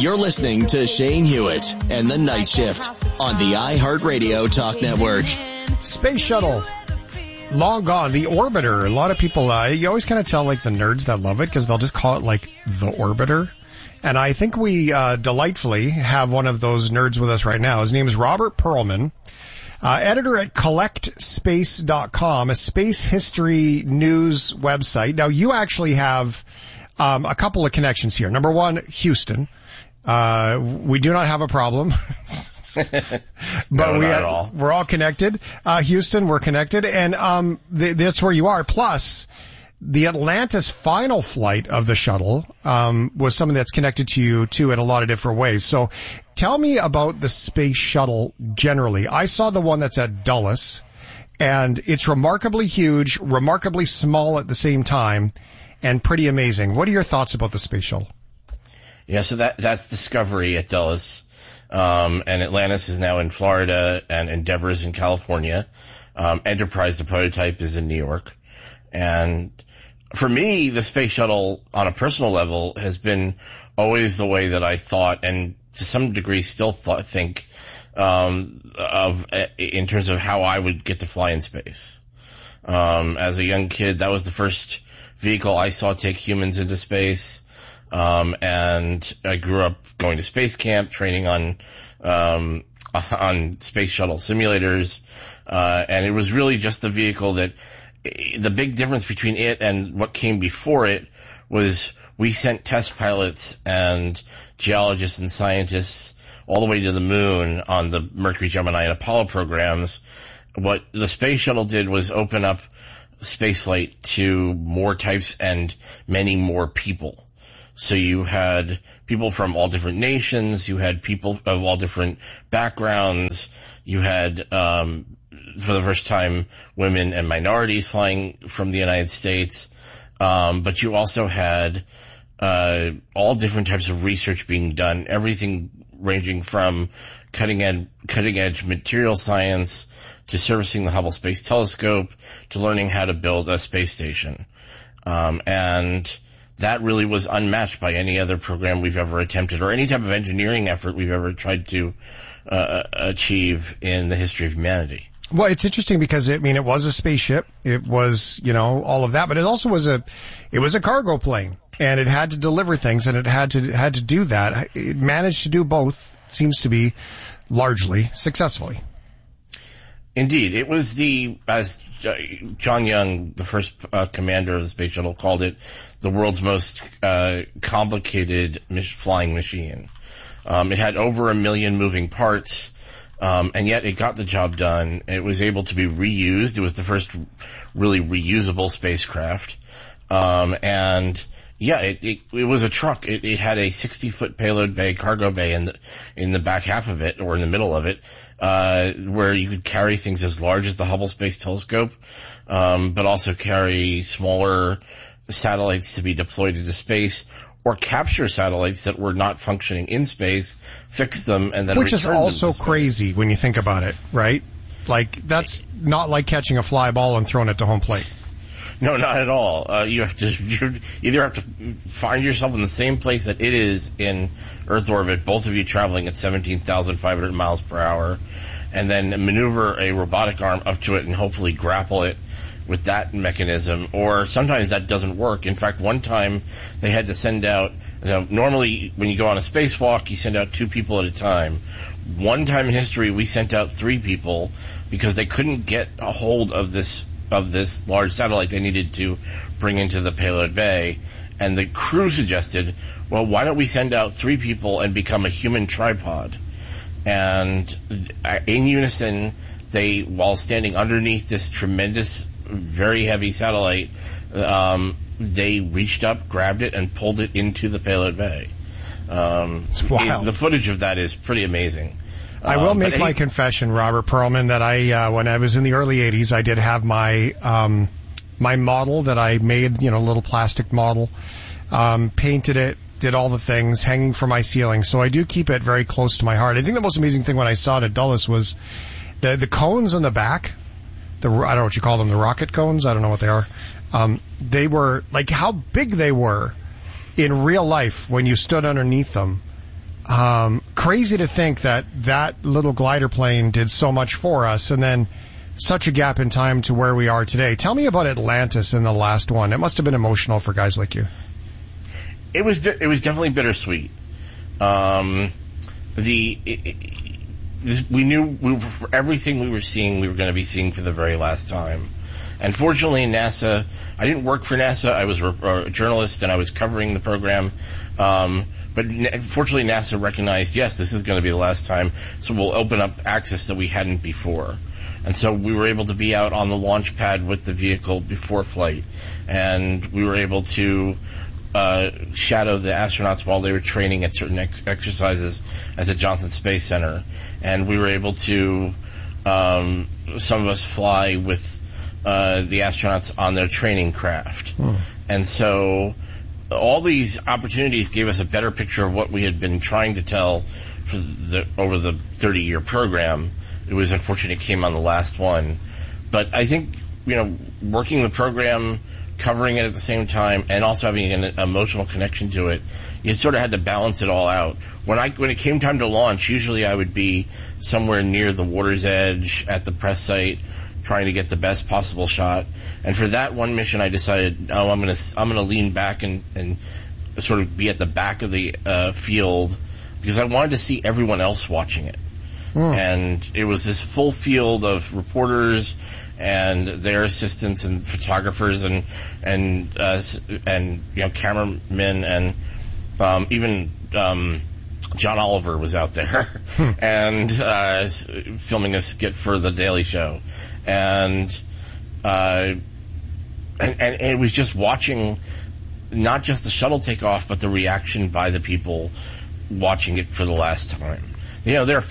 You're listening to Shane Hewitt and the Night Shift on the iHeartRadio Talk Network. Space shuttle. Long gone. The Orbiter. A lot of people, you always kind of tell like the nerds that love it because they'll just call it like the Orbiter. And I think we delightfully have one of those nerds with us right now. His name is Robert Pearlman, editor at collectspace.com, a space history news website. Now, you actually have a couple of connections here. Number one, Houston. We do not have a problem. But no, we're all connected. Houston, we're connected. And that's where you are. Plus, the Atlantis final flight of the shuttle was something that's connected to you, too, in a lot of different ways. So tell me about the space shuttle generally. I saw the one that's at Dulles, and it's remarkably huge, remarkably small at the same time, and pretty amazing. What are your thoughts about the space shuttle? Yeah, so that's Discovery at Dulles. And Atlantis is now in Florida and Endeavour is in California. Enterprise, the prototype, is in New York. And for me, the space shuttle on a personal level has been always the way that I thought and to some degree still think, of in terms of how I would get to fly in space. As a young kid, that was the first vehicle I saw take humans into space. And I grew up going to space camp, training on space shuttle simulators. And it was really just the vehicle that the big difference between it and what came before it was we sent test pilots and geologists and scientists all the way to the moon on the Mercury, Gemini, and Apollo programs. What the space shuttle did was open up spaceflight to more types and many more people. So you had people from all different nations, you had people of all different backgrounds, you had, for the first time, women and minorities flying from the United States, but you also had, all different types of research being done, everything ranging from cutting edge material science to servicing the Hubble Space Telescope to learning how to build a space station. And that really was unmatched by any other program we've ever attempted or any type of engineering effort we've ever tried to achieve in the history of humanity. Well, it's interesting because it was a spaceship. It was, all of that, but it also was a cargo plane, and it had to deliver things, and it had to do that. It managed to do both, seems to be largely successfully. Indeed. It was as John Young, the first commander of the space shuttle, called it, the world's most complicated flying machine. It had over 1 million moving parts, and yet it got the job done. It was able to be reused. It was the first really reusable spacecraft. And yeah, it was a truck. It had a 60-foot payload bay, cargo bay in the back half of it, or in the middle of it, where you could carry things as large as the Hubble Space Telescope, but also carry smaller satellites to be deployed into space, or capture satellites that were not functioning in space, fix them, and then which is also space. Crazy when you think about it, right? Like, that's not like catching a fly ball and throwing it to home plate. No, not at all. You either have to find yourself in the same place that it is in Earth orbit, both of you traveling at 17,500 miles per hour, and then maneuver a robotic arm up to it and hopefully grapple it with that mechanism, or sometimes that doesn't work. In fact, one time they had to send out, normally when you go on a spacewalk, you send out 2 people at a time. One time in history, we sent out 3 people because they couldn't get a hold of this large satellite they needed to bring into the payload bay. And the crew suggested, well, why don't we send out 3 people and become a human tripod? And in unison, while standing underneath this tremendous, very heavy satellite, they reached up, grabbed it, and pulled it into the payload bay. It's wild. The footage of that is pretty amazing. I will make my confession, Robert Pearlman, that when I was in the early 80s, I did have my my model that I made, a little plastic model, painted it, did all the things, hanging from my ceiling. So I do keep it very close to my heart. I think the most amazing thing when I saw it at Dulles was the cones on the back. I don't know what you call them, the rocket cones. I don't know what they are. They were, like, how big they were in real life when you stood underneath them Crazy to think that little glider plane did so much for us, and then such a gap in time to where we are today. Tell me about Atlantis in the last one. It must have been emotional for guys like you. It was definitely bittersweet. We knew for everything we were seeing, we were going to be seeing for the very last time. And fortunately, NASA, I didn't work for NASA. I was a journalist and I was covering the program. But fortunately, NASA recognized, yes, this is going to be the last time, so we'll open up access that we hadn't before. And so we were able to be out on the launch pad with the vehicle before flight. And we were able to shadow the astronauts while they were training at certain exercises at the Johnson Space Center. And we were able to, some of us fly with the astronauts on their training craft. And so all these opportunities gave us a better picture of what we had been trying to tell over the 30-year program. It was unfortunate it came on the last one. But I think, working the program, covering it at the same time, and also having an emotional connection to it, you sort of had to balance it all out. When it came time to launch, usually I would be somewhere near the water's edge at the press site, trying to get the best possible shot. And for that one mission, I decided, I'm gonna lean back and sort of be at the back of the field, because I wanted to see everyone else watching it. And it was this full field of reporters and their assistants and photographers and cameramen, and even John Oliver was out there and filming a skit for The Daily Show. And it was just watching not just the shuttle take off, but the reaction by the people watching it for the last time. There are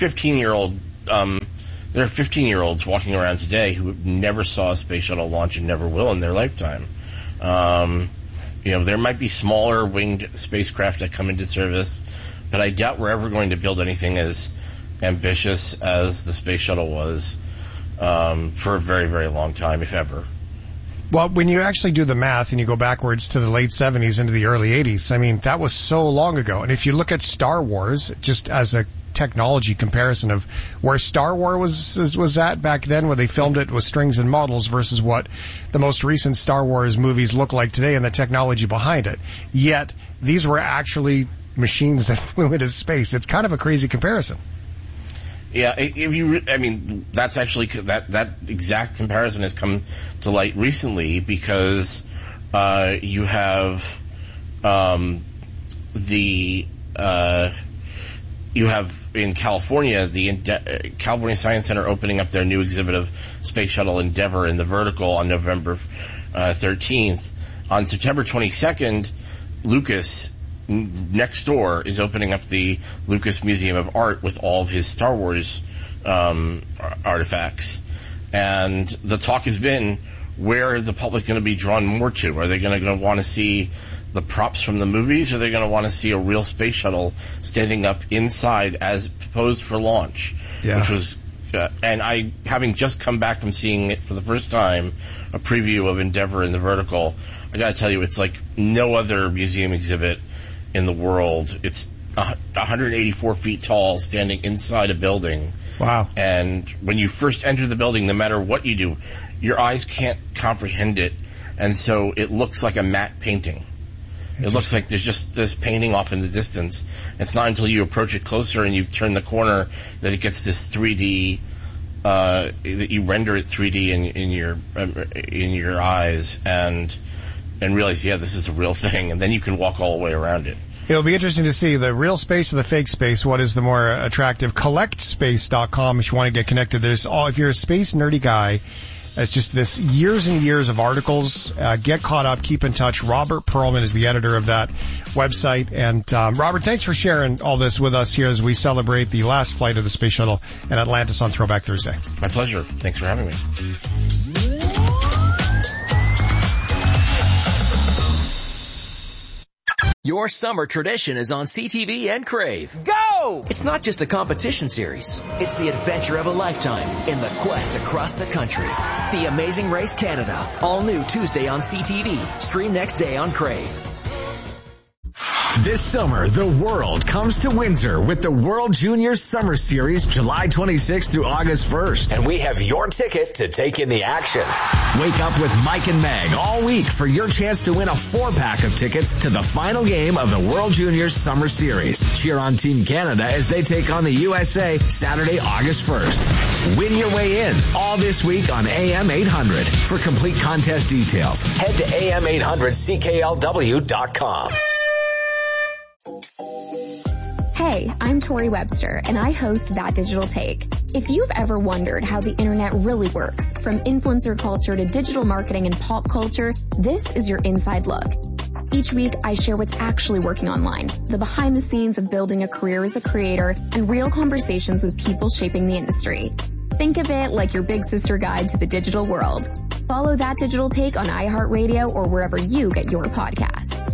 15-year-olds walking around today who never saw a space shuttle launch and never will in their lifetime. There might be smaller winged spacecraft that come into service, but I doubt we're ever going to build anything as ambitious as the space shuttle was for a very, very long time, if ever. Well, when you actually do the math and you go backwards to the late 70s into the early 80s, I mean, that was so long ago. And if you look at Star Wars, just as a technology comparison of where Star Wars was at back then, where they filmed it with strings and models, versus what the most recent Star Wars movies look like today and the technology behind it. Yet, these were actually machines that flew into space. It's kind of a crazy comparison. Yeah, that's actually, that exact comparison has come to light recently, because you have in California, the California Science Center opening up their new exhibit of Space Shuttle Endeavour in the vertical on November 13th. On September 22nd, Lucas, next door, is opening up the Lucas Museum of Art with all of his Star Wars artifacts. And the talk has been, where are the public going to be drawn more to? Are they going to want to see the props from the movies, or are they going to want to see a real space shuttle standing up inside as posed for launch? Yeah. Which was, and I, having just come back from seeing it for the first time, a preview of Endeavour in the vertical, I got to tell you, it's like no other museum exhibit in the world. It's 184 feet tall, standing inside a building. Wow. And when you first enter the building, no matter what you do, your eyes can't comprehend it, and so it looks like a matte painting. It looks like there's just this painting off in the distance. It's not until you approach it closer and you turn the corner that it gets this 3D, that you render it 3D in your eyes and realize, yeah, this is a real thing, and then you can walk all the way around it. It'll be interesting to see the real space or the fake space. What is the more attractive? CollectSpace.com if you want to get connected. If you're a space nerdy guy, it's just this years and years of articles. Get caught up, keep in touch. Robert Pearlman is the editor of that website. And Robert, thanks for sharing all this with us here as we celebrate the last flight of the Space Shuttle in Atlantis on Throwback Thursday. My pleasure. Thanks for having me. Your summer tradition is on CTV and Crave. Go! It's not just a competition series. It's the adventure of a lifetime in the quest across the country. The Amazing Race Canada. All new Tuesday on CTV. Stream next day on Crave. This summer, the world comes to Windsor with the World Juniors Summer Series, July 26th through August 1st. And we have your ticket to take in the action. Wake up with Mike and Meg all week for your chance to win a 4-pack of tickets to the final game of the World Juniors Summer Series. Cheer on Team Canada as they take on the USA Saturday, August 1st. Win your way in all this week on AM 800. For complete contest details, head to am800cklw.com. Hey, I'm Tori Webster, and I host That Digital Take. If you've ever wondered how the internet really works, from influencer culture to digital marketing and pop culture, this is your inside look. Each week, I share what's actually working online, the behind the scenes of building a career as a creator, and real conversations with people shaping the industry. Think of it like your big sister guide to the digital world. Follow That Digital Take on iHeartRadio or wherever you get your podcasts.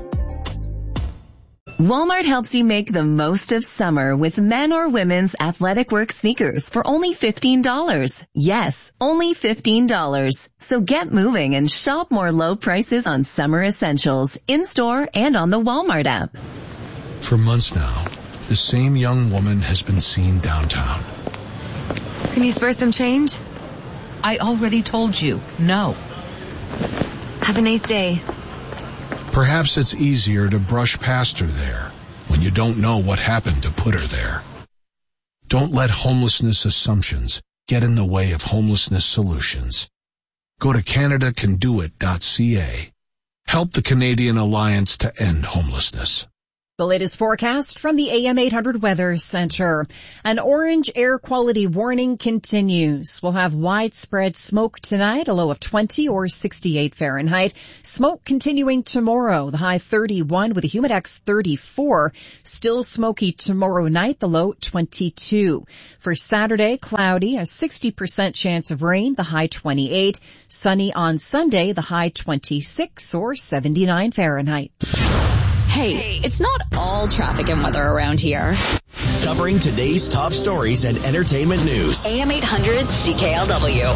Walmart helps you make the most of summer with men or women's athletic work sneakers for only $15. Yes, only $15. So get moving and shop more low prices on summer essentials in-store and on the Walmart app. For months now, the same young woman has been seen downtown. Can you spare some change? I already told you, no. Have a nice day. Perhaps it's easier to brush past her there when you don't know what happened to put her there. Don't let homelessness assumptions get in the way of homelessness solutions. Go to CanadaCanDoIt.ca. Help the Canadian Alliance to End Homelessness. The latest forecast from the AM 800 Weather Center. An orange air quality warning continues. We'll have widespread smoke tonight, a low of 20 or 68 Fahrenheit. Smoke continuing tomorrow, the high 31 with a humidex 34. Still smoky tomorrow night, the low 22. For Saturday, cloudy, a 60% chance of rain, the high 28. Sunny on Sunday, the high 26 or 79 Fahrenheit. Hey, it's not all traffic and weather around here. Covering today's top stories and entertainment news. AM 800 CKLW.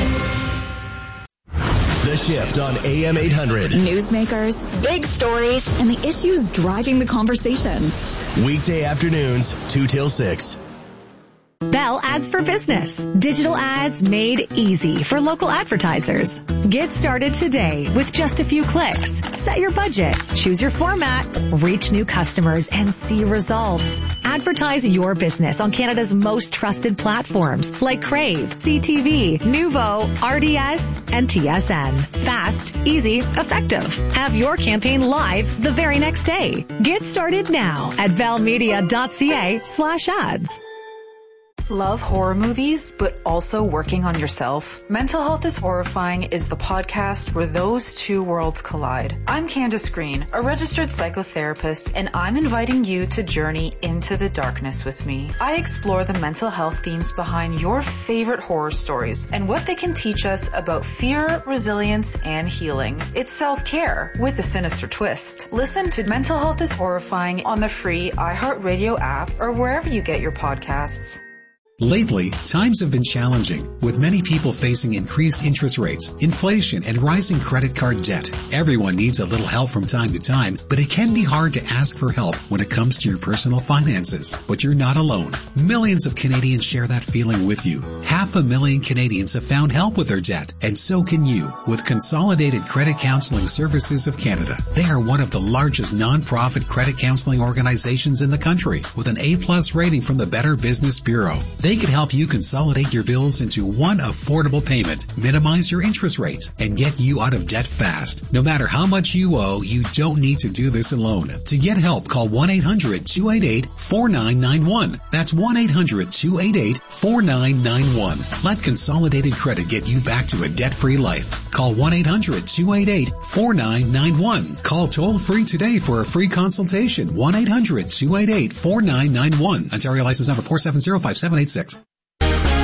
The Shift on AM 800. Newsmakers, big stories, and the issues driving the conversation. Weekday afternoons, 2 till 6. Bell Ads for Business. Digital ads made easy for local advertisers. Get started today with just a few clicks. Set your budget, choose your format, reach new customers, and see results. Advertise your business on Canada's most trusted platforms like Crave, CTV, Nuvo, RDS, and TSN. Fast, easy, effective. Have your campaign live the very next day. Get started now at bellmedia.ca/ads. Love horror movies, but also working on yourself? Mental Health is Horrifying is the podcast where those two worlds collide. I'm Candace Green, a registered psychotherapist, and I'm inviting you to journey into the darkness with me. I explore the mental health themes behind your favorite horror stories and what they can teach us about fear, resilience, and healing. It's self-care with a sinister twist. Listen to Mental Health is Horrifying on the free iHeartRadio app or wherever you get your podcasts. Lately, times have been challenging, with many people facing increased interest rates, inflation, and rising credit card debt. Everyone needs a little help from time to time, but it can be hard to ask for help when it comes to your personal finances. But you're not alone. Millions of Canadians share that feeling with you. 500,000 Canadians have found help with their debt, and so can you, with Consolidated Credit Counseling Services of Canada. They are one of the largest non-profit credit counseling organizations in the country, with an A+ rating from the Better Business Bureau. They can help you consolidate your bills into one affordable payment, minimize your interest rates, and get you out of debt fast. No matter how much you owe, you don't need to do this alone. To get help, call 1-800-288-4991. That's 1-800-288-4991. Let Consolidated Credit get you back to a debt-free life. Call 1-800-288-4991. Call toll-free today for a free consultation. 1-800-288-4991. Ontario license number 4705786.